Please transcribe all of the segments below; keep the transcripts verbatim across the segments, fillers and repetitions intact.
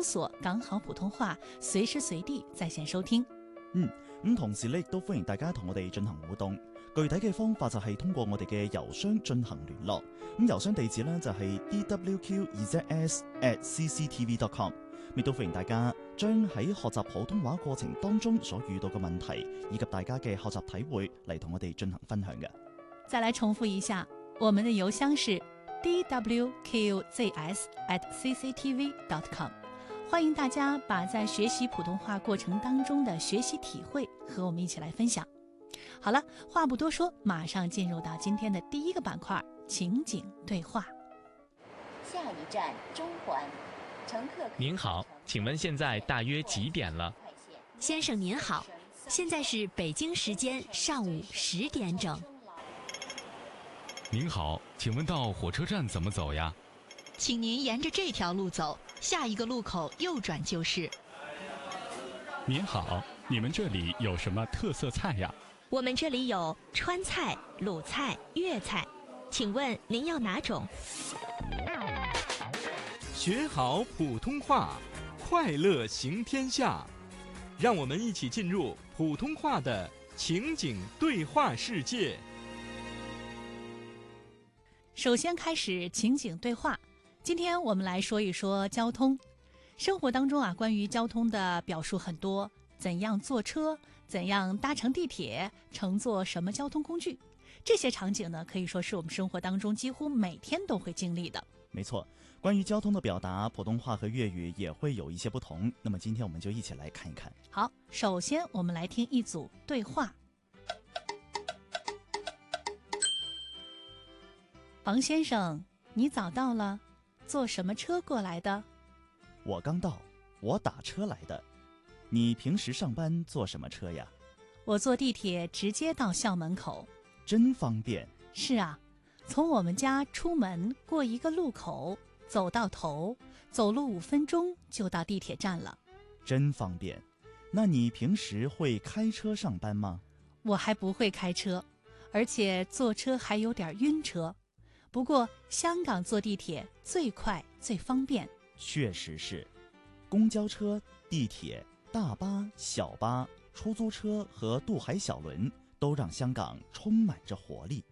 搜索港好普通話，隨時隨地在線收聽。 嗯，咁同時咧亦都歡迎大家同我哋進行互動，具體嘅方法就係通過我哋嘅郵箱進行聯絡。咁郵箱地址呢就係 d w q z s at c c t v dot com。亦都歡迎大家將喺學習普通話過程當中所遇到嘅問題，以及大家嘅學習體會嚟同我哋進行分享嘅。 再來重複一下，我們的郵箱是 d w q z s at c c t v dot com。歡迎大家把在學習普通話過程當中的學習體會和我們一起來分享。好了，話不多說，馬上進入到今天的第一個板塊，情景對話。 下一站中環，乘客您好，請問現在大約幾點了？ 先生您好，現在是北京時間上午十點整。 您好，請問到火車站怎麼走呀？ 請您沿着這條路走，下一個路口右轉就是。 您好，你們這裡有什麼特色菜呀？ 我們這裡有川菜、魯菜、粵菜，請問您要哪種？ 學好普通話，快樂行天下。讓我們一起進入普通話的情景對話世界。 首先開始情景對話，今天我們來說一說交通。生活當中啊，關於交通的表述很多，怎樣坐車，怎樣搭乘地鐵，乘坐什麼交通工具，這些場景呢，可以說是我們生活當中幾乎每天都會經歷的。 沒錯，關於交通的表達，普通話和粵語也會有一些不同。那麼今天我們就一起來看一看。 好，首先我們來聽一組對話。王先生，你早到了，坐什麼車過來的？ 我剛到，我打車來的。你平時上班坐什麼車呀？ 我坐地鐵直接到校門口。 真方便。 是啊，從我們家出門過一個路口，走到頭，走路五分鐘就到地鐵站了。 真方便。那你平時會開車上班嗎？ 我還不會開車，而且坐車還有點暈車。不過香港坐地鐵最快最方便。 確實是，公交車、地鐵、大巴、小巴、出租車和渡海小輪都讓香港充滿着活力。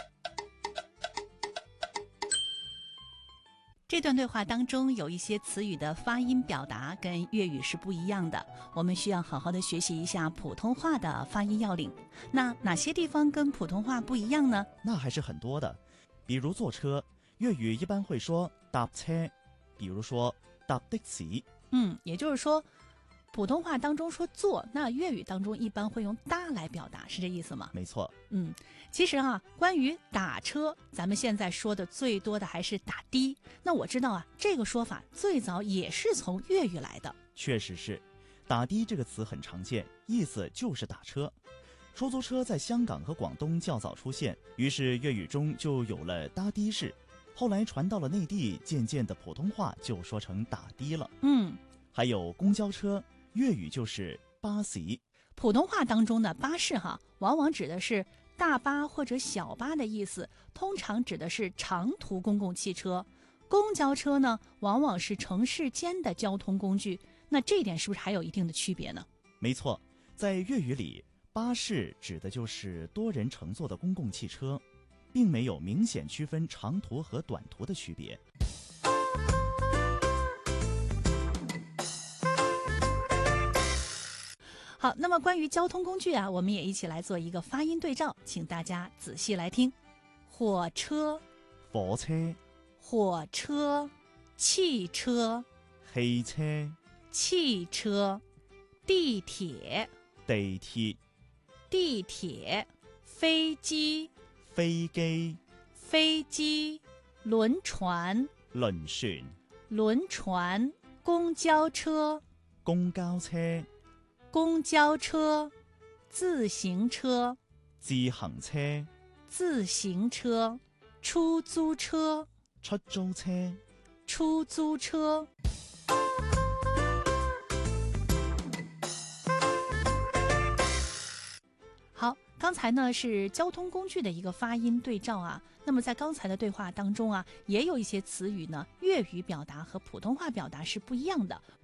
這段對話當中有一些詞語的發音表達跟粵語是不一樣的，我們需要好好的學習一下普通話的發音要領。那哪些地方跟普通話不一樣呢？ 那還是很多的。比如坐車，粵語一般會說搭車，比如說搭的士。 嗯，也就是說普通話當中說坐，那粵語當中一般會用搭來表達，是這意思嗎？ 沒錯。 嗯，其實啊，關於打車，咱們現在說的最多的還是打的。那我知道啊，這個說法最早也是從粵語來的。 確實是，打的這個詞很常見，意思就是打車。出租車在香港和廣東較早出現，於是粵語中就有了搭的士，後來傳到了內地，漸漸的普通話就說成打的了。 嗯， 還有公交車，粵語就是巴士。 普通話當中的巴士哈，往往指的是大巴或者小巴的意思，通常指的是長途公共汽車。公交車呢，往往是城市間的交通工具。那這一點是不是還有一定的區別呢？ 沒錯，在粵語裡，巴士指的就是多人乘坐的公共汽車，並沒有明顯區分長途和短途的區別。 好，那麼關於交通工具啊，我們也一起來做一個發音對照，請大家仔細來聽。火車、 火車、 火車、汽車、 汽車、 汽車、地鐵、 地鐵、 地鐵、飛機、 飛機、 飛機、輪船、 輪船、 輪船、公交車、 公交車、 公交車、自行車、 自行車、 自行車、出租車、 出租車、 出租車。好，剛才呢是交通工具的一個發音對照啊。那麼在剛才的對話當中啊，也有一些詞語呢，粵語表達和普通話表達是不一樣的。